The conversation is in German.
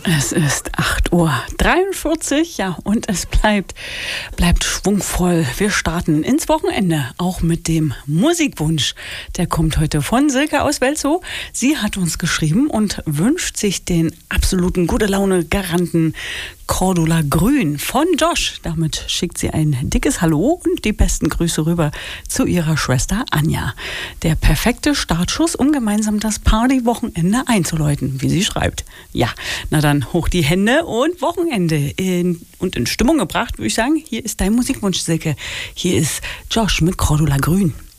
Es ist 8:43 Uhr, ja, und es bleibt schwungvoll. Wir starten ins Wochenende, auch mit dem Musikwunsch. Der kommt heute von Silke aus Welzow. Sie hat uns geschrieben und wünscht sich den absoluten Gute-Laune-Garanten Cordula Grün von Josh. Damit schickt sie ein dickes Hallo und die besten Grüße rüber zu ihrer Schwester Anja. Der perfekte Startschuss, um gemeinsam das Partywochenende einzuläuten, wie sie schreibt. Ja, na dann hoch die Hände und Wochenende in Stimmung gebracht, würde ich sagen. Hier ist dein Musikwunsch, Silke. Hier ist Josh mit Cordula Grün.